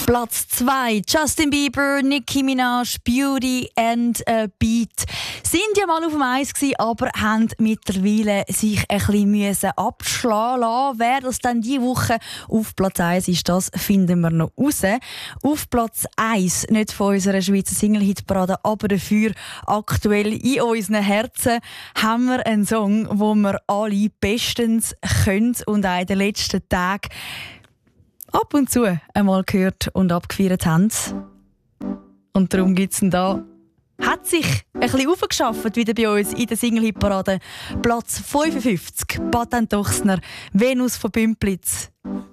Platz 2, Justin Bieber, Nicki Minaj, Beauty and a Beat. Sind ja mal auf dem Eis gewesen, aber haben mittlerweile sich ein bisschen abschlagen lassen. Wer das dann diese Woche auf Platz 1 ist, das finden wir noch raus. Auf Platz 1, nicht von unserer Schweizer Single-Hitparade, aber dafür aktuell in unseren Herzen, haben wir einen Song, den wir alle bestens können und auch in den letzten Tagen ab und zu einmal gehört und abgefeiert haben. Und darum gibt es ihn da. Hat sich ein bisschen aufgeschafft wieder bei uns in der Single-Hitparade. Platz 55, Patent Ochsner, Venus von Bümplitz.